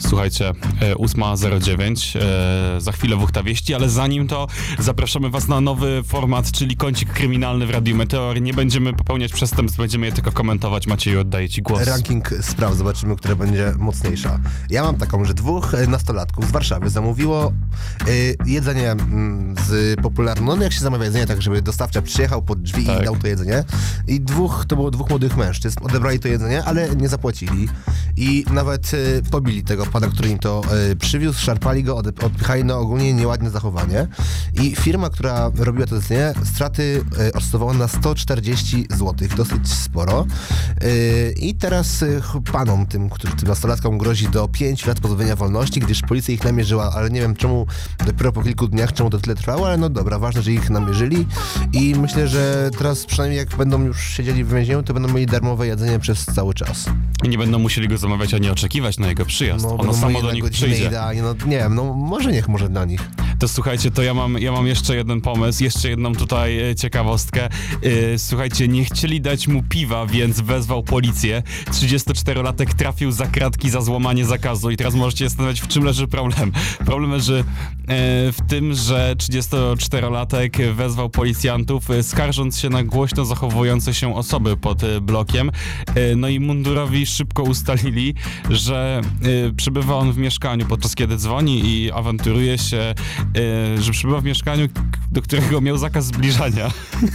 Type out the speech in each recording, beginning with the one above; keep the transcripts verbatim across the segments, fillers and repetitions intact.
Słuchajcie, ósma zero dziewięć, za chwilę Wuchta Wieści, ale zanim to zapraszamy was na nowy format, czyli kącik kryminalny w Radiu Meteor. Nie będziemy popełniać przestępstw, będziemy je tylko komentować. Macieju, oddaję ci głos. Ranking spraw, zobaczymy, która będzie mocniejsza. Ja mam taką, że dwóch nastolatków z Warszawy zamówiło y, jedzenie mm, z popularną, no jak się zamawia jedzenie, tak żeby dostawca przyjechał pod drzwi tak. i dał to jedzenie. I dwóch, to było dwóch młodych mężczyzn, odebrali to jedzenie, ale nie zapłacili. I nawet y, pobili tego pana, który im to y, przywiózł, szarpali go, od, odpychali na ogólnie nieładne zachowanie. I firma, która robiła to jedzenie, straty y, oscylowała na sto czterdzieści złotych, dosyć sporo. Y, I teraz y, panom, tym, którzy, tym nastolatkom grozi do pięciu lat pozbawienia wolności, gdyż policja ich namierzyła, ale nie wiem czemu dopiero po kilku dniach, czemu to tyle trwało, ale no dobra, ważne, że ich namierzyli i myślę, że teraz przynajmniej jak będą już siedzieli w więzieniu, to będą mieli darmowe jedzenie przez cały czas. I nie będą musieli go zamawiać, ani oczekiwać na jego przyjazd. No, ono samo do nich przyjdzie. Idealnie, no nie wiem, no może niech może dla nich. To słuchajcie, to ja mam, ja mam jeszcze jeden pomysł, jeszcze jedną tutaj e, ciekawostkę. E, słuchajcie, nie chcieli dać mu piwa, więc wezwał policję. trzydziestoczterolatek trafił za kratki za złamanie zakazu i teraz możecie się zastanawiać, w czym leży problem. Problem leży e, w tym, że trzydziestoczterolatek wezwał policjantów, e, skarżąc się na głośno zachowujące się osoby pod e, blokiem. E, no i mundurowi szybko ustalili, że e, przebywa on w mieszkaniu, podczas kiedy dzwoni i awanturuje się, Yy, że przebywa w mieszkaniu, do którego miał zakaz zbliżania.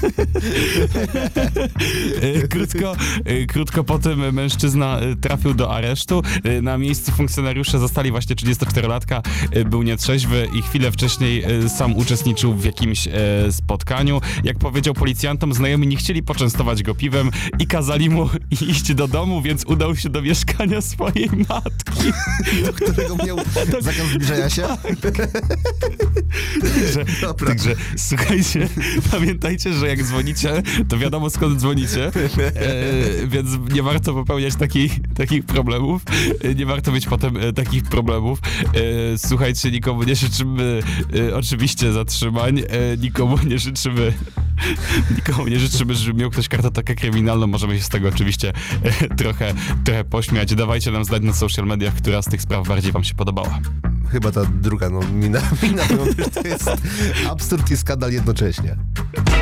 yy, krótko, yy, krótko po tym mężczyzna yy, trafił do aresztu. Yy, na miejscu funkcjonariusze zastali właśnie trzydziestoczterolatka. Yy, był nietrzeźwy i chwilę wcześniej yy, sam uczestniczył w jakimś yy, spotkaniu. Jak powiedział policjantom, znajomi nie chcieli poczęstować go piwem i kazali mu iść do domu, więc udał się do mieszkania swojej matki. Do którego miał zakaz zbliżania się? Także, także słuchajcie, pamiętajcie, że jak dzwonicie, to wiadomo skąd dzwonicie, e, więc nie warto popełniać takich, takich problemów, e, nie warto mieć potem e, takich problemów. E, słuchajcie, nikomu nie życzymy e, oczywiście zatrzymań, e, nikomu nie życzymy nikomu nie życzymy, żeby miał ktoś kartotekę kryminalną, możemy się z tego oczywiście e, trochę, trochę pośmiać. Dawajcie nam znać na social mediach, która z tych spraw bardziej wam się podobała. Chyba ta druga, no mina, mina to jest absurd i skandal jednocześnie.